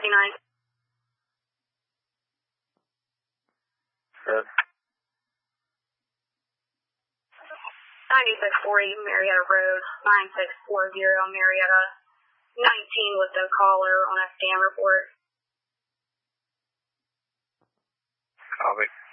29. Good. 9640 Marietta Road, 9640 Marietta. 19 with the caller on a scan report. Copy.